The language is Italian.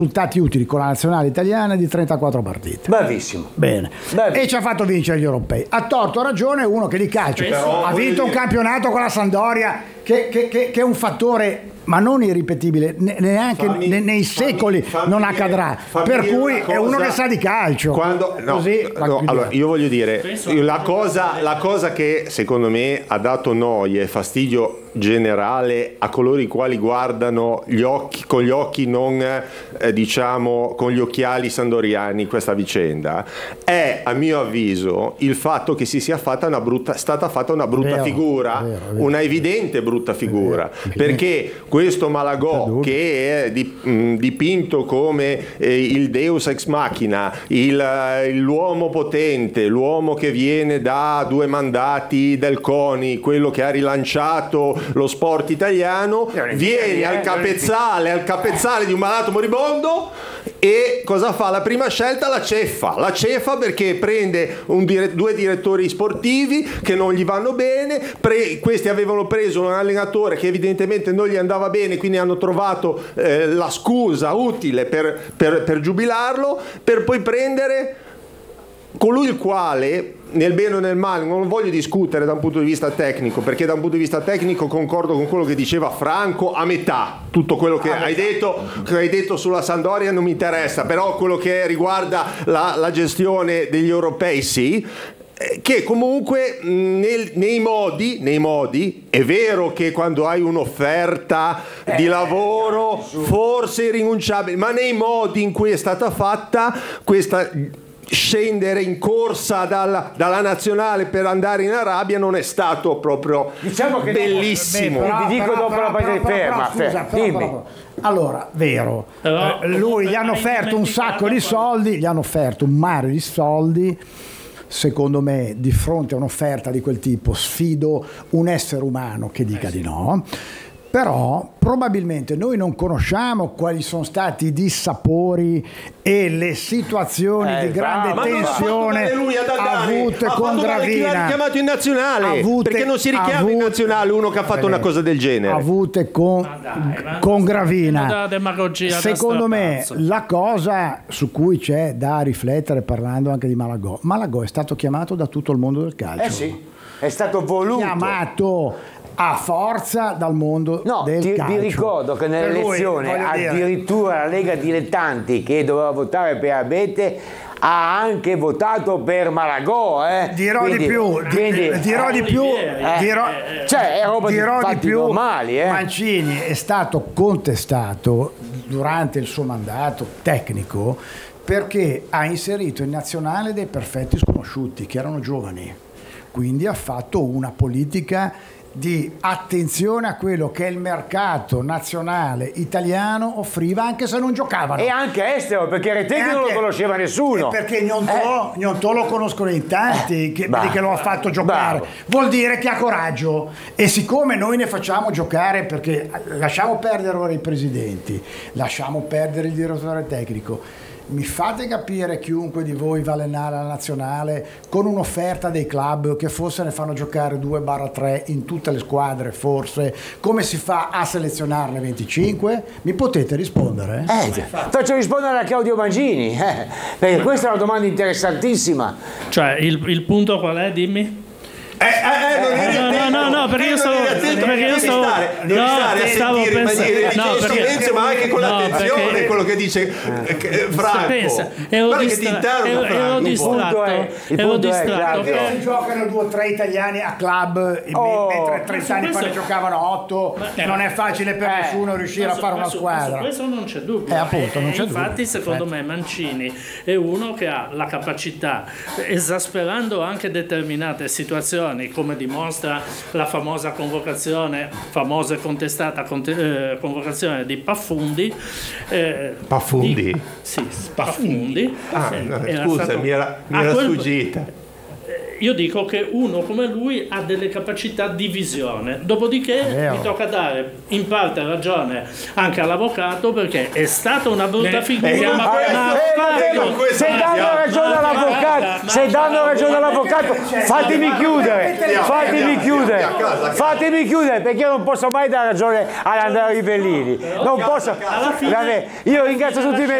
risultati utili con la nazionale italiana di 34 partite. Bravissimo. Bene. E ci ha fatto vincere gli europei. Ha torto ragione uno che di calcio ha vinto un campionato con la Sampdoria che è un fattore ma non irripetibile, neanche nei secoli non accadrà, per cui è uno che sa di calcio. Allora, io voglio dire, la cosa che secondo me ha dato noia e fastidio generale a coloro i quali guardano con gli occhi non diciamo con gli occhiali sandoriani questa vicenda è, a mio avviso, il fatto che sia stata fatta una brutta figura, una evidente brutta figura, perché questo Malagò, che è dipinto come il Deus ex machina, l'uomo potente, l'uomo che viene da 2 mandati del CONI, quello che ha rilanciato lo sport italiano, viene al capezzale di un malato moribondo e cosa fa? La prima scelta la ceffa perché prende 2 direttori sportivi che non gli vanno bene, questi avevano preso un allenatore che evidentemente non gli andava bene, quindi hanno trovato la scusa utile per giubilarlo, per poi prendere colui il quale, nel bene o nel male, non voglio discutere da un punto di vista tecnico, perché da un punto di vista tecnico concordo con quello che diceva Franco a metà, tutto quello che hai detto sulla Sampdoria non mi interessa, però quello che riguarda la gestione degli europei sì, che comunque nei modi è vero che quando hai un'offerta di lavoro forse è rinunciabile, ma nei modi in cui è stata fatta questa scendere in corsa dalla nazionale per andare in Arabia non è stato proprio bellissimo. Ti dico dopo la partita ferma. Dimmi. Allora, vero, lui gli hanno offerto un sacco di soldi, gli hanno offerto un mare di soldi. Secondo me, di fronte a un'offerta di quel tipo, sfido un essere umano che dica di no. Però probabilmente noi non conosciamo quali sono stati i dissapori e le situazioni di grande tensione avute con Gravina. Chi l'ha richiamato in nazionale? Perché non si richiama in nazionale uno che ha fatto una cosa del genere? Avute con Gravina. Secondo me la cosa su cui c'è da riflettere, parlando anche di Malagò è stato chiamato da tutto il mondo del calcio. Sì, è stato voluto. Chiamato a forza dal mondo del calcio. Ti ricordo che nell'elezione addirittura la Lega Dilettanti, che doveva votare per Abete, ha anche votato per Malagò. Dirò di più. Normali, Mancini è stato contestato durante il suo mandato tecnico perché ha inserito in nazionale dei perfetti sconosciuti che erano giovani, quindi ha fatto una politica di attenzione a quello che il mercato nazionale italiano offriva, anche se non giocavano. E anche estero, perché Retegui non lo conosceva nessuno. Perché Gnonto lo conoscono in tanti che lo ha fatto giocare. Bravo. Vuol dire che ha coraggio. E siccome noi ne facciamo giocare, perché lasciamo perdere ora i presidenti, lasciamo perdere il direttore tecnico, mi fate capire chiunque di voi va a allenare la nazionale con un'offerta dei club che forse ne fanno giocare 2/3 in tutte le squadre, forse, come si fa a selezionarne 25? Mi potete rispondere? Faccio rispondere a Claudio Mangini, perché questa è una domanda interessantissima. Cioè il punto qual è? Dimmi. No, perché io stavo pensando silenzio, ma anche con l'attenzione quello che dice Franco. Ero distratto. Si giocano 2 o 3 italiani a club mentre 30 anni fa ne giocavano 8. Non è facile per nessuno riuscire a fare una squadra. Su questo non c'è dubbio. Infatti, secondo me Mancini è uno che ha la capacità, esasperando anche determinate situazioni, come dimostra la famosa convocazione, famosa e contestata convocazione di Paffundi. Paffundi? Sì, Paffundi. Scusa, mi era sfuggita. io dico che uno come lui ha delle capacità di visione, dopodiché mi tocca dare in parte ragione anche all'avvocato, perché è stata una brutta figura, se danno ragione all'avvocato, fatemi chiudere, perché io non posso mai dare ragione all'Andrea Rivellini, non posso. Io ringrazio tutti i miei